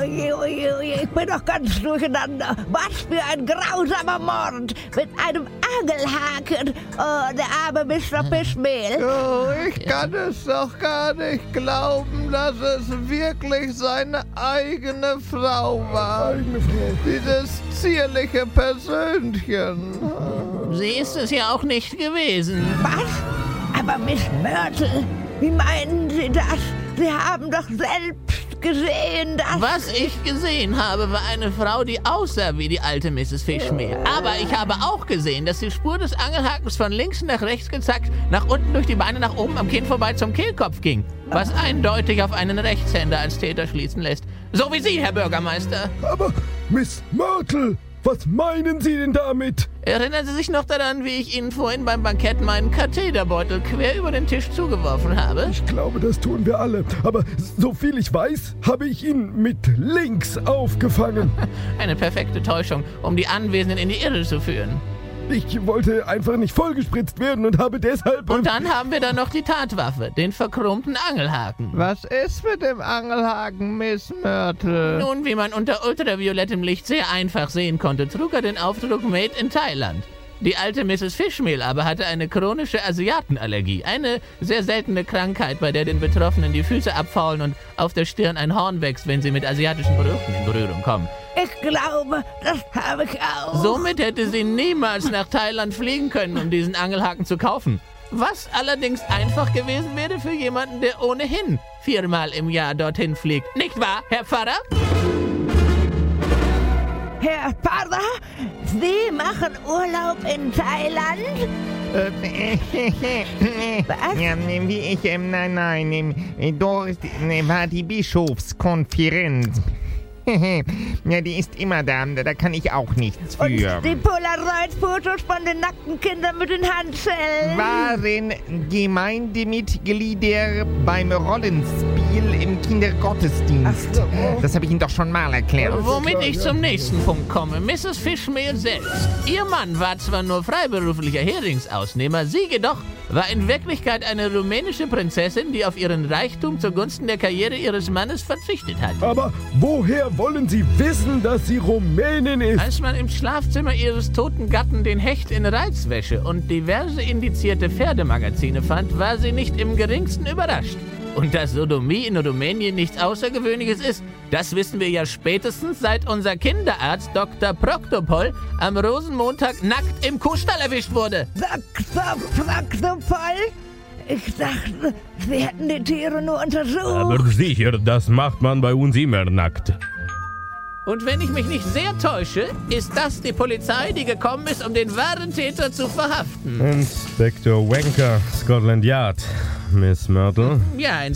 oje, oje, oje, ich bin doch ganz durcheinander. Was für ein grausamer Mord mit einem Angelhaken. Oh, der arme Mr. Fischmehl. Oh, ich kann es doch gar nicht glauben, dass es wirklich seine eigene Frau war. Dieses zierliche Persönchen. Sie ist es ja auch nicht gewesen. Was? Aber Miss Myrtle, wie meinen Sie das? Sie haben doch selbst gesehen, dass... Was ich gesehen habe, war eine Frau, die aussah wie die alte Mrs. Fischmehl. Aber ich habe auch gesehen, dass die Spur des Angelhakens von links nach rechts gezackt, nach unten durch die Beine, nach oben am Kinn vorbei zum Kehlkopf ging. Was eindeutig auf einen Rechtshänder als Täter schließen lässt. So wie Sie, Herr Bürgermeister. Aber, Miss Myrtle, was meinen Sie denn damit? Erinnern Sie sich noch daran, wie ich Ihnen vorhin beim Bankett meinen Katheterbeutel quer über den Tisch zugeworfen habe? Ich glaube, das tun wir alle. Aber so viel ich weiß, habe ich ihn mit links aufgefangen. Eine perfekte Täuschung, um die Anwesenden in die Irre zu führen. Ich wollte einfach nicht vollgespritzt werden und habe deshalb... Und dann haben wir da noch die Tatwaffe, den verchromten Angelhaken. Was ist mit dem Angelhaken, Miss Myrtle? Nun, wie man unter ultraviolettem Licht sehr einfach sehen konnte, trug er den Aufdruck Made in Thailand. Die alte Mrs. Fischmehl aber hatte eine chronische Asiatenallergie, eine sehr seltene Krankheit, bei der den Betroffenen die Füße abfaulen und auf der Stirn ein Horn wächst, wenn sie mit asiatischen Produkten in Berührung kommen. Ich glaube, das habe ich auch. Somit hätte sie niemals nach Thailand fliegen können, um diesen Angelhaken zu kaufen. Was allerdings einfach gewesen wäre für jemanden, der ohnehin 4-mal im Jahr dorthin fliegt. Nicht wahr, Herr Pfarrer? Herr Pfarrer, Sie machen Urlaub in Thailand? Was? Ja, wie ich, nein, dort war die Bischofskonferenz. Ja, die ist immer da kann ich auch nichts für. Und die Polaroid-Fotos von den nackten Kindern mit den Handschellen? Waren Gemeindemitglieder beim Rollenspiel im Kindergottesdienst. Ach so. Das habe ich Ihnen doch schon mal erklärt. Womit ich zum nächsten Punkt komme. Mrs. Fischmehl selbst. Ihr Mann war zwar nur freiberuflicher Heringsausnehmer, sie jedoch war in Wirklichkeit eine rumänische Prinzessin, die auf ihren Reichtum zugunsten der Karriere ihres Mannes verzichtet hat. Aber woher wollen Sie wissen, dass sie Rumänin ist? Als man im Schlafzimmer ihres toten Gatten den Hecht in Reizwäsche und diverse indizierte Pferdemagazine fand, war sie nicht im geringsten überrascht. Und dass Sodomie in Rumänien nichts Außergewöhnliches ist, das wissen wir ja spätestens, seit unser Kinderarzt Dr. Proktopol am Rosenmontag nackt im Kuhstall erwischt wurde. Dr. Proktopol? Ich dachte, Sie hätten die Tiere nur untersucht. Aber sicher, das macht man bei uns immer nackt. Und wenn ich mich nicht sehr täusche, ist das die Polizei, die gekommen ist, um den wahren Täter zu verhaften. Inspektor Wanker, Scotland Yard. Miss Myrtle? Ja,